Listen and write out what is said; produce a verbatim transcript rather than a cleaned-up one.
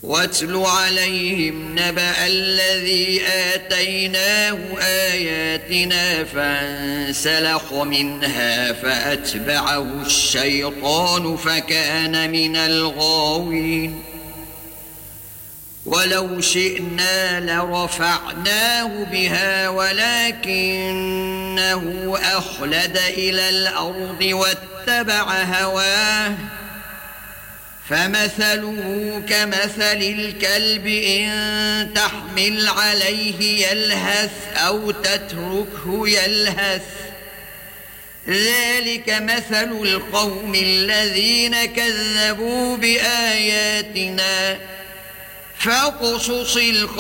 واتل عليهم نبأ الذي آتيناه آياتنا فانسلخ منها فأتبعه الشيطان فكان من الغاوين ولو شئنا لرفعناه بها ولكنه أخلد إلى الأرض واتبع هواه فمثله كمثل الكلب إن تحمل عليه يلهث أو تتركه يلهث ذلك مثل القوم الذين كذبوا بآياتنا فاقصص القصص